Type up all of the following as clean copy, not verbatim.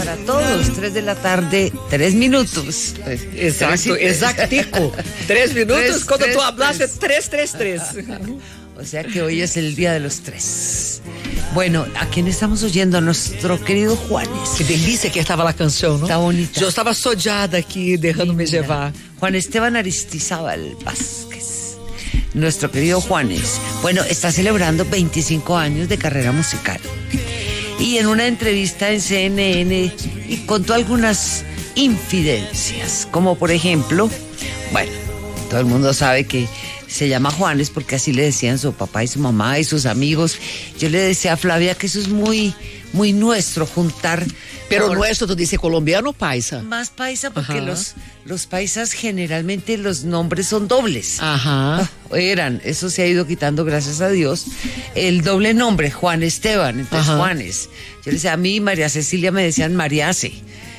para todos. 3 de la tarde, 3 minutos. Exacto, exactico. 3 minutos cuando tú hablaste 3. O sea que hoy es el día de los 3. Bueno, ¿a quién estamos oyendo? A nuestro querido Juanes. Que delícia que estaba la canción, ¿no? Está bonita. Yo estaba sollada aquí, dejándome llevar. Juan Esteban Aristizábal Vázquez, nuestro querido Juanes. Bueno, está celebrando 25 años de carrera musical. Y en una entrevista en CNN y contó algunas infidencias, como por ejemplo, bueno, todo el mundo sabe que se llama Juanes porque así le decían su papá y su mamá y sus amigos. Yo le decía a Flavia que eso es muy, muy nuestro, juntar. Pero nuestro, tú dices colombiano o paisa. Más paisa porque los paisas generalmente los nombres son dobles. Ajá. Eso se ha ido quitando, gracias a Dios. El doble nombre, Juan Esteban, entonces Juanes. Yo le decía, a mí María Cecilia me decían Mariace.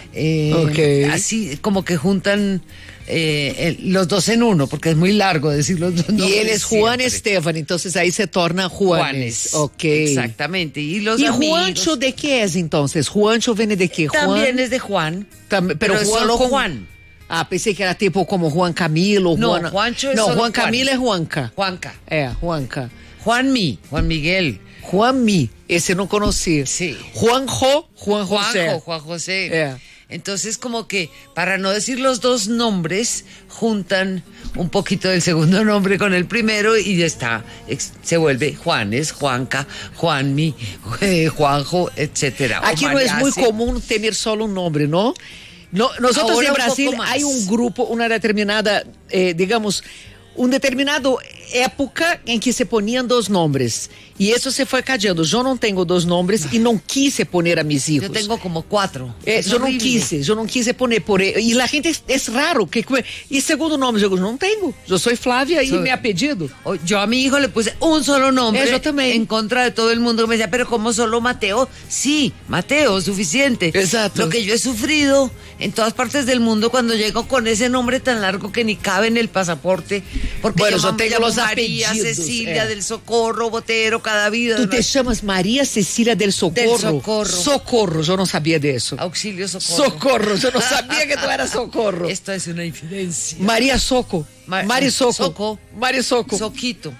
Así como que juntan los dos en uno, porque es muy largo decir los dos nombres. Y él es Juan Esteban, entonces ahí se torna Juanes. Ok. Exactamente. Y Juancho de qué es entonces? Juancho viene de qué? También es de Juan. Pero es Juan solo Juan. Ah, pensé que era tipo como Juan Camilo. No, Juancho es no, solo Juan Camilo es Juanca. Juanca. Juanca. Juan Miguel. Juanmi, ese no conocí. Sí. Juan José. Juan José. Entonces, como que para no decir los dos nombres, juntan un poquito del segundo nombre con el primero y ya está. Se vuelve Juanes, Juanca, Juanmi, Juanjo, etcétera. Aquí no es muy común tener solo un nombre, ¿no? Nosotros Ahora en Brasil hay un grupo, una determinada, digamos, un determinado época em que se poniam 2 nomes. E isso se foi cadeando. Eu não tenho 2 nomes e não quise poner a mis hijos. Eu tenho como 4. Eu não quise poner por ele. E a gente é raro. E segundo nome, eu não tenho. Eu sou Flávia e me apellido. Yo a mi hijo le puse un solo nombre. Yo también. En contra de todo el mundo que me decía, pero ¿cómo solo Mateo? Sí, Mateo, suficiente. Exacto. Lo que yo he sufrido en todas partes del mundo cuando llego con ese nombre tan largo que ni cabe en el pasaporte. Porque bueno, yo tengo los María apellidos, Cecilia del Socorro, Botero, cada vida. Tú te llamas María Cecilia del Socorro. Del Socorro. Socorro, yo no sabía de eso. Auxilio Socorro. Socorro, yo no sabía que tú eras Socorro. Esto es una infidencia. María Soco. Soco. María Soco. Soquito.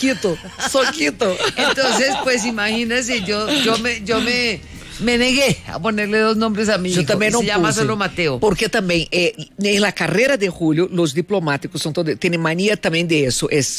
Entonces, pues imagínese, yo me negué a ponerle 2 nombres a mi hijo. Também não se llama solo Mateo. Porque também, na carreira de Julio, os diplomáticos são todos, têm mania também de isso.